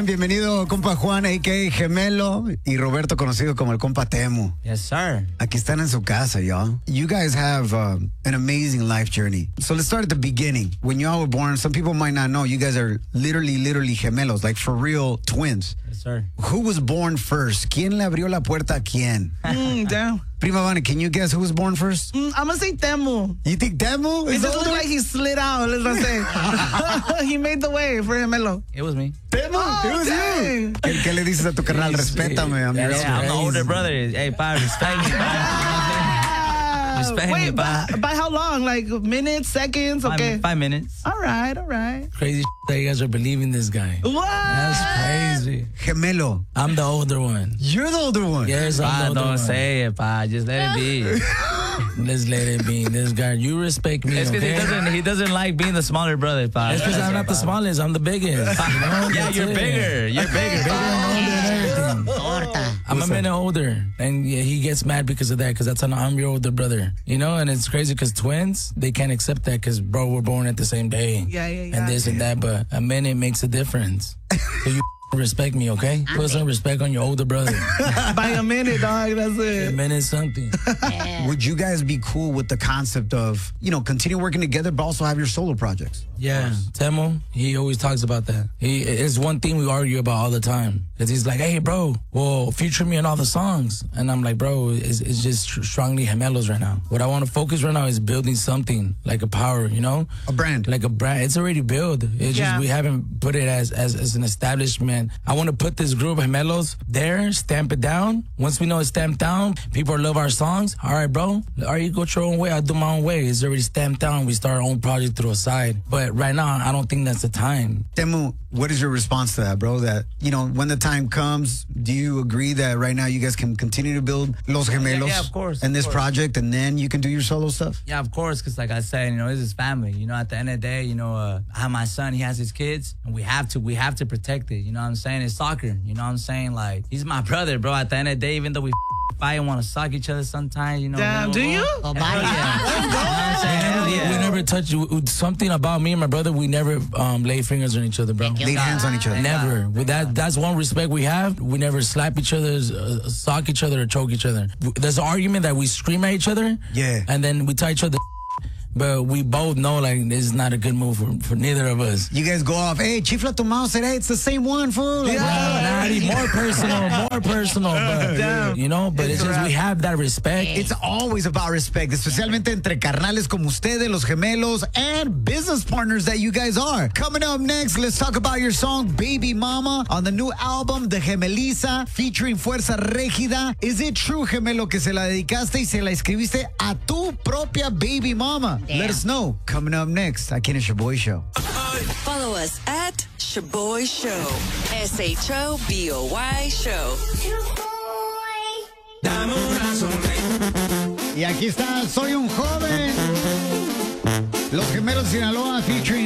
Juan. Bienvenido, compa Juan, a.k.a. Gemelo, y Roberto, conocido como el compa Temu. Yes, sir. Aquí están en su casa, y'all. You guys have an amazing life journey. So let's start at the beginning. When y'all were born, some people might not know, you guys are literally gemelos, like for real twins. Yes, sir. Who was born first? ¿Quién le abrió la puerta a quién? Damn. Prima Vane, can you guess who was born first? I'm going to say Temu. You think Temu It is just older? looked like he slid out, let's say. He made the way for Gemelo. It was me. Temu, it was you. ¿Qué le dices a tu carnal? Respétame, amigo. Yeah, I'm the older brother. Hey, pa, respect me, pa. Respect me, Wait, pa. by how long? Like minutes, seconds? Okay. 5 minutes. All right. Crazy that you guys are believing this guy. What? That's crazy. Gemelo. I'm the older one. You're the older one. Yes, Pa, I'm the older don't one. say it, pa. Just let it be. Let's let it be. This guy, you respect me, It's because okay? he doesn't like being the smaller brother, pa. It's because I'm not the smallest. I'm the biggest. You know? Yeah, That's you're it. bigger. You're bigger. Bigger and older and everything. I'm a minute older, and yeah, he gets mad because of that, because that's an I'm your older brother, you know. And it's crazy because twins, they can't accept that because bro, we're born at the same day, Yeah. and this and that. But a minute makes a difference. So you respect me, okay? Put some respect on your older brother. By a minute, dog. That's A it. minute something. Would you guys be cool with the concept of, continue working together, but also have your solo projects? Yeah, Temu, he always talks about that. It's one thing we argue about all the time. Because he's like, hey, bro, well, feature me on all the songs. And I'm like, bro, it's just strongly gemelos right now. What I want to focus right now is building something, like a power, you know? A brand. Like a brand. It's already built. It's Yeah. just we haven't put it as an establishment. I want to put this group of gemelos there, stamp it down. Once we know it's stamped down, people love our songs. All right, bro, all right, you go your own way. I'll do my own way. It's already stamped down. We start our own project through a side. But right now, I don't think that's the time. Temu, what is your response to that, bro? That, when the time comes, do you agree that right now you guys can continue to build Los Gemelos Yeah, of course, and of this course. project, and then you can do your solo stuff? Yeah, of course, because like I said, this is family. At the end of the day, I have my son, he has his kids, and we have to protect it. You know what I'm saying? It's soccer. You know what I'm saying? Like, he's my brother, bro. At the end of the day, even though we fight and want to suck each other sometimes, Damn, do you? Hell yeah. We never touch something about me and my brother. We never lay fingers on each other, bro. Laid hands on each other. Never. With that's one respect we have. We never slap each other, sock each other, or choke each other. There's an argument that we scream at each other. Yeah. And then we tell each other. But we both know, like, this is not a good move for neither of us. You guys go off, hey, chifla tu mouse, hey, it's the same one, fool. Like, More personal. But, but it's just we have that respect. It's always about respect, especialmente entre carnales como ustedes, los gemelos, and business partners that you guys are. Coming up next, let's talk about your song, Baby Mama, on the new album, The Gemeliza, featuring Fuerza Régida. Is it true, gemelo, que se la dedicaste y se la escribiste a tu propia baby mama? Damn. Let us know. Coming up next, aquí en el Shaboy Show. Follow us at Shaboy Show. SHOBOY Show. Y aquí está, soy un joven. Los Gemelos de Sinaloa featuring